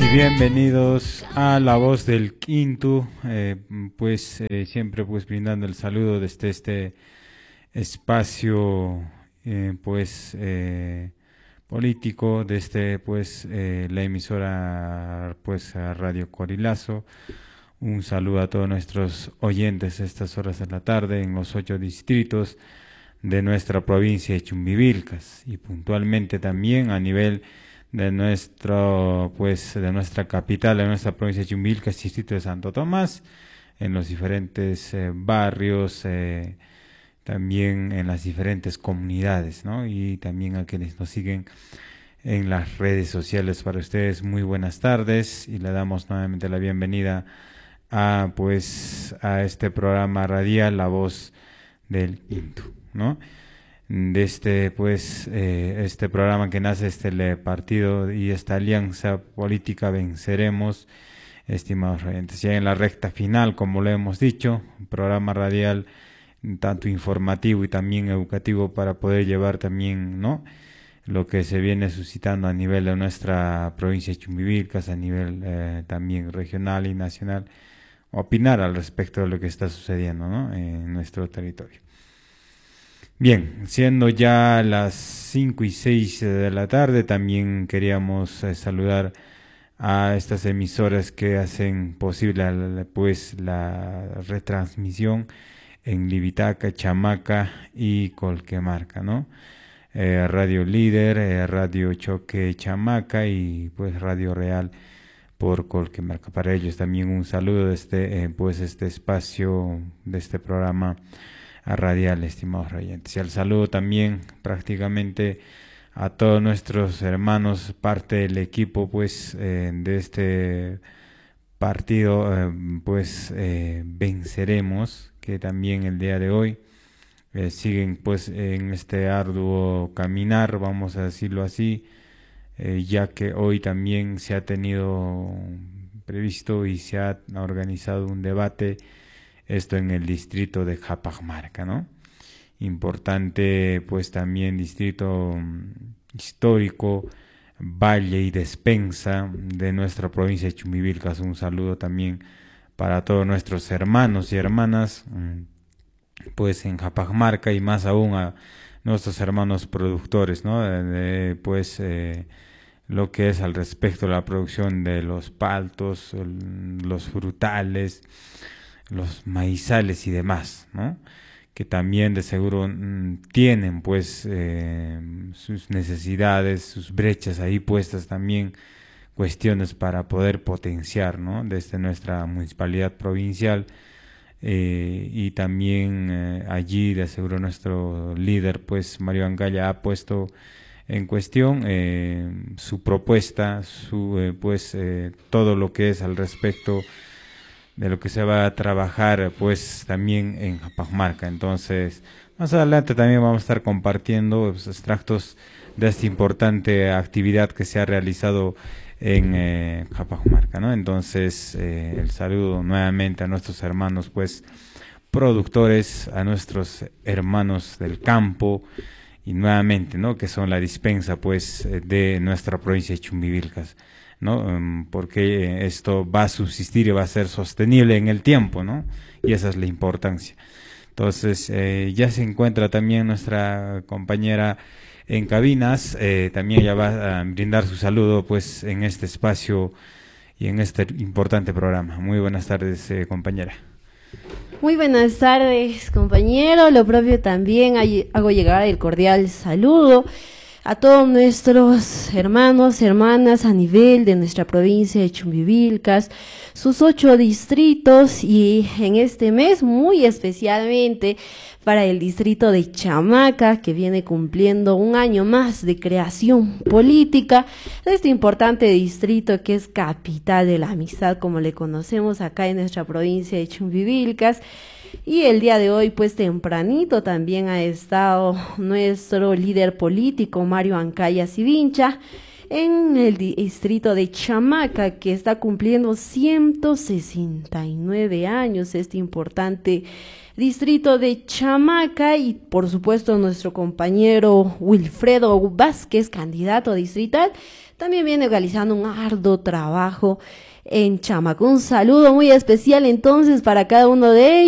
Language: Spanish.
Bienvenidos a La Voz del Quinto, siempre pues brindando el saludo desde este espacio político, desde la emisora a Radio Corilazo. Un saludo a todos nuestros oyentes a estas horas de la tarde en los 8 distritos de nuestra provincia de Chumbivilcas y puntualmente también a nivel de de nuestra capital, de nuestra provincia de Chumbivilcas, distrito de Santo Tomás, en los diferentes barrios, también en las diferentes comunidades, ¿no? Y también a quienes nos siguen en las redes sociales. Para ustedes, muy buenas tardes y le damos nuevamente la bienvenida a este programa radial La Voz del Quinto, ¿no? De este programa que nace el partido y esta alianza política Venceremos, estimados oyentes, ya en la recta final, como lo hemos dicho, un programa radial tanto informativo y también educativo para poder llevar también, ¿no?, lo que se viene suscitando a nivel de nuestra provincia de Chumbivilcas, a nivel también regional y nacional, opinar al respecto de lo que está sucediendo, ¿no?, en nuestro territorio. Bien, siendo ya las 5:06 de la tarde, también queríamos saludar a estas emisoras que hacen posible la retransmisión en Libitaca, Chamaca y Colquemarca, ¿no? Radio Líder, Radio Choque Chamaca y Radio Real por Colquemarca. Para ellos también un saludo desde este espacio de este programa radial, estimados oyentes. Y al saludo también prácticamente a todos nuestros hermanos, parte del equipo de este partido Venceremos, que también el día de hoy siguen en este arduo caminar, vamos a decirlo así, ya que hoy también se ha tenido previsto y se ha organizado un debate, esto en el distrito de Cajamarca, ¿no? Importante también distrito histórico, valle y despensa de nuestra provincia de Chumbivilcas. Un saludo también para todos nuestros hermanos y hermanas en Cajamarca y más aún a nuestros hermanos productores, ¿no? Lo que es al respecto de la producción de los paltos, los frutales, los maizales y demás, ¿no?, que también de seguro tienen sus necesidades, sus brechas ahí puestas también, cuestiones para poder potenciar, ¿no?, desde nuestra municipalidad provincial, y también allí de seguro nuestro líder Mario Angaya ha puesto en cuestión su propuesta, todo lo que es al respecto de lo que se va a trabajar también en Cajamarca. Entonces, más adelante también vamos a estar compartiendo extractos de esta importante actividad que se ha realizado en Cajamarca, ¿no? Entonces, el saludo nuevamente a nuestros hermanos productores, a nuestros hermanos del campo y nuevamente, ¿no?, que son la dispensa de nuestra provincia de Chumbivilcas, ¿no? Porque esto va a subsistir y va a ser sostenible en el tiempo, ¿no? Y esa es la importancia. Entonces, ya se encuentra también nuestra compañera en cabinas, también ella va a brindar su saludo en este espacio y en este importante programa. Muy buenas tardes, compañera. Muy buenas tardes, compañero. Lo propio también, hago llegar el cordial saludo a todos nuestros hermanos, hermanas a nivel de nuestra provincia de Chumbivilcas, sus 8 distritos y en este mes muy especialmente para el distrito de Chamaca, que viene cumpliendo un año más de creación política de este importante distrito que es capital de la amistad, como le conocemos acá en nuestra provincia de Chumbivilcas. Y el día de hoy, tempranito, también ha estado nuestro líder político, Mario Ancaya Sivincha, en el distrito de Chamaca, que está cumpliendo 169 años, este importante distrito de Chamaca, y por supuesto nuestro compañero Wilfredo Vázquez, candidato distrital, también viene realizando un arduo trabajo en Chamaca. Un saludo muy especial entonces para cada uno de ellos.